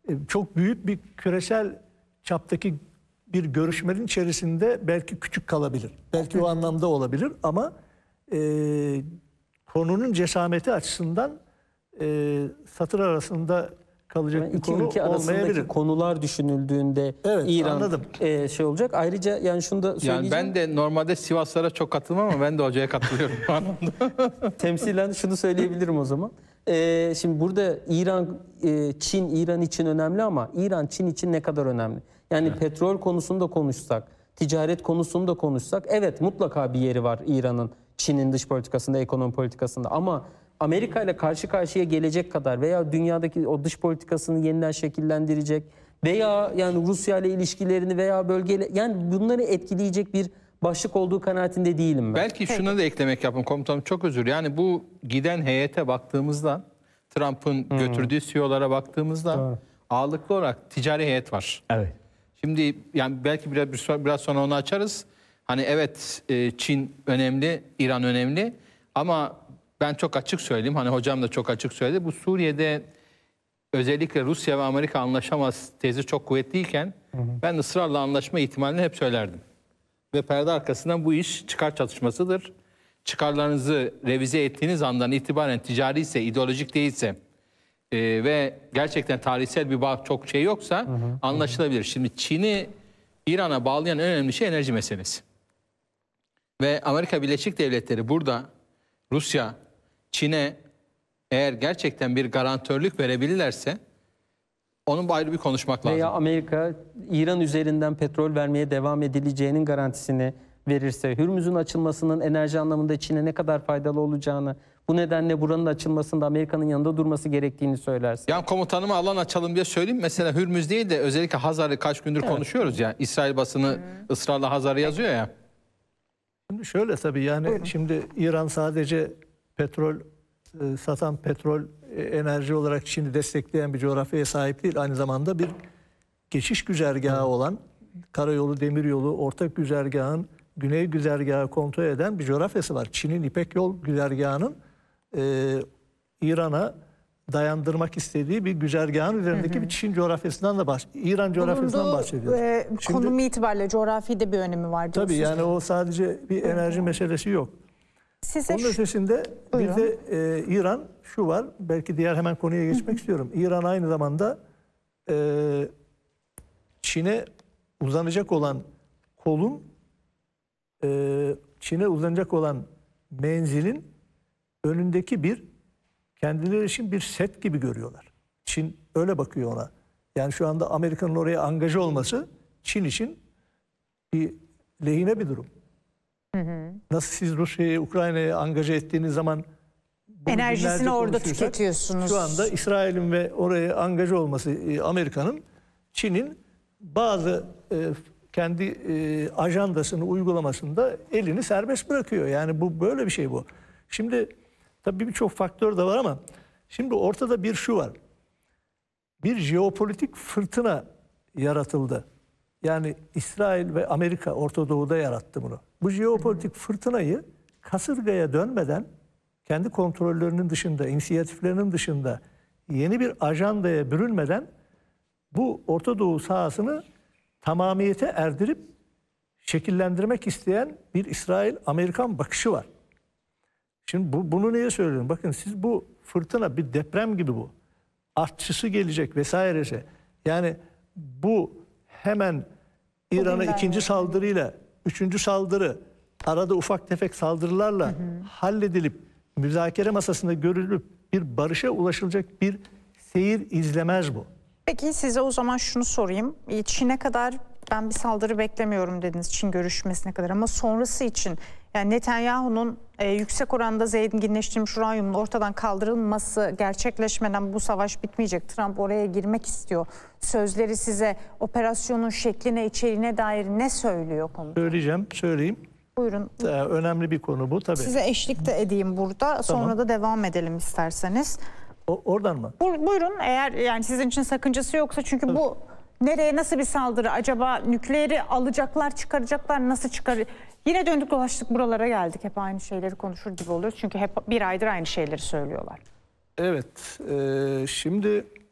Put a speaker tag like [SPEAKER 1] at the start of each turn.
[SPEAKER 1] çok büyük bir küresel çaptaki bir görüşmenin içerisinde belki küçük kalabilir. Belki o anlamda olabilir ama konunun cesameti açısından satır arasında kalacak
[SPEAKER 2] Yani
[SPEAKER 1] bir
[SPEAKER 2] iki
[SPEAKER 1] konu
[SPEAKER 2] ülke arasındaki
[SPEAKER 1] olmayabilir.
[SPEAKER 2] konular düşünüldüğünde
[SPEAKER 1] Evet,
[SPEAKER 2] İran
[SPEAKER 1] anladım.
[SPEAKER 2] Şey olacak. Ayrıca yani şunu da söyleyeceğim.
[SPEAKER 3] Yani ben de normalde Sivaslara çok katılmam ama ben de hocaya katılıyorum bu anlamda.
[SPEAKER 2] Temsilen şunu söyleyebilirim o zaman. Şimdi burada İran, Çin, İran için önemli ama İran, Çin için ne kadar önemli? Yani petrol konusunda konuşsak, ticaret konusunda konuşsak, evet mutlaka bir yeri var İran'ın, Çin'in dış politikasında, ekonomi politikasında ama Amerika ile karşı karşıya gelecek kadar veya dünyadaki o dış politikasını yeniden şekillendirecek veya yani Rusya ile ilişkilerini veya bölgeyle yani bunları etkileyecek bir başlık olduğu kanaatinde değilim ben.
[SPEAKER 3] Belki şuna da eklemek yapın komutanım, çok özür. Yani bu giden heyete baktığımızda, Trump'ın götürdüğü CEO'lara baktığımızda ağırlıklı olarak ticari heyet var.
[SPEAKER 1] Evet.
[SPEAKER 3] Şimdi yani belki biraz sonra onu açarız. Hani evet, Çin önemli, İran önemli ama ben çok açık söyleyeyim. Hani hocam da çok açık söyledi. Bu Suriye'de özellikle Rusya ve Amerika anlaşamaz tezi çok kuvvetliyken ben ısrarla anlaşma ihtimalini hep söylerdim. Ve perde arkasından bu iş çıkar çatışmasıdır. Çıkarlarınızı revize ettiğiniz andan itibaren ticari ise, ideolojik değilse ve gerçekten tarihsel bir bağ çok şey yoksa anlaşılabilir. Şimdi Çin'i İran'a bağlayan en önemli şey enerji meselesi. Ve Amerika Birleşik Devletleri burada Rusya, Çin'e eğer gerçekten bir garantörlük verebilirlerse onun ayrı bir konuşmak lazım.
[SPEAKER 2] Veya Amerika İran üzerinden petrol vermeye devam edileceğinin garantisini verirse, Hürmüz'ün açılmasının enerji anlamında Çin'e ne kadar faydalı olacağını, bu nedenle buranın açılmasında Amerika'nın yanında durması gerektiğini söylerse.
[SPEAKER 3] Yani komutanıma alan açalım diye söyleyeyim. Mesela Hürmüz değil de özellikle Hazar'ı kaç gündür konuşuyoruz ya. İsrail basını ısrarla Hazar'ı yazıyor ya.
[SPEAKER 1] Şimdi şöyle tabii yani şimdi İran sadece petrol satan petrol enerji olarak Çin'i destekleyen bir coğrafyaya sahip değil. Aynı zamanda bir geçiş güzergahı olan karayolu, demiryolu, ortak güzergahın güney güzergahı kontrol eden bir coğrafyası var. Çin'in İpek Yol güzergahının İran'a dayandırmak istediği bir güzergahın üzerindeki bir Çin coğrafyasından da İran coğrafyasından bahsediyoruz.
[SPEAKER 4] Konumu itibariyle coğrafi de bir önemi var diyorsunuz.
[SPEAKER 1] Tabii yani o sadece bir enerji meselesi yok.
[SPEAKER 4] Size
[SPEAKER 1] Onun ötesinde bir de İran şu var, belki diğer hemen konuya geçmek istiyorum. İran aynı zamanda Çin'e uzanacak olan kolun, Çin'e uzanacak olan menzilin önündeki bir kendileri için bir set gibi görüyorlar. Çin öyle bakıyor ona. Yani şu anda Amerika'nın oraya angaje olması Çin için bir lehine bir durum. Nasıl siz Rusya'yı, Ukrayna'ya angaje ettiğiniz zaman
[SPEAKER 4] enerjisini orada tüketiyorsunuz.
[SPEAKER 1] Şu anda İsrail'in ve oraya angaje olması Amerika'nın, Çin'in bazı kendi ajandasını uygulamasında elini serbest bırakıyor. Yani bu böyle bir şey bu. Şimdi tabii birçok faktör de var ama şimdi ortada bir şu var. Bir jeopolitik fırtına yaratıldı. Yani İsrail ve Amerika Orta Doğu'da yarattı bunu. Bu jeopolitik fırtınayı kasırgaya dönmeden, kendi kontrollerinin dışında, inisiyatiflerinin dışında yeni bir ajandaya bürünmeden bu Orta Doğu sahasını tamamiyete erdirip şekillendirmek isteyen bir İsrail-Amerikan bakışı var. Şimdi bunu niye söylüyorum? Bakın siz bu fırtına bir deprem gibi bu. Artçısı gelecek vesairesi. Yani bu hemen İran'a ikinci saldırıyla, üçüncü saldırı, arada ufak tefek saldırılarla halledilip müzakere masasında görülüp bir barışa ulaşılacak bir seyir izlemez bu.
[SPEAKER 4] Peki size o zaman şunu sorayım. Çin'e kadar ben bir saldırı beklemiyorum dediniz, Çin görüşmesine kadar, ama sonrası için yani Netanyahu'nun yüksek oranda zenginleştirilmiş uranyumun ortadan kaldırılması gerçekleşmeden bu savaş bitmeyecek. Trump oraya girmek istiyor. Sözleri size operasyonun şekline, içeriğine dair ne söylüyor komutanım?
[SPEAKER 1] Söyleyeyim.
[SPEAKER 4] Buyurun.
[SPEAKER 1] Önemli bir konu bu tabii.
[SPEAKER 4] Size eşlik de edeyim burada. Sonra da devam edelim isterseniz.
[SPEAKER 1] Oradan mı?
[SPEAKER 4] Buyurun, eğer yani sizin için sakıncası yoksa, çünkü bu nereye, nasıl bir saldırı? Acaba nükleeri alacaklar, çıkaracaklar, nasıl çıkar? Yine döndük dolaştık buralara geldik. Hep aynı şeyleri konuşur gibi oluyoruz. Çünkü hep bir aydır aynı şeyleri söylüyorlar.
[SPEAKER 1] Evet. Şimdi